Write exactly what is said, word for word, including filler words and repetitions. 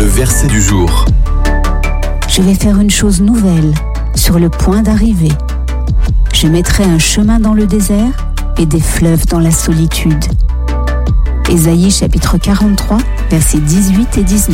verset du jour. Je vais faire une chose nouvelle, sur le point d'arriver. Je mettrai un chemin dans le désert et des fleuves dans la solitude. Ésaïe chapitre quarante-trois, versets dix-huit et dix-neuf.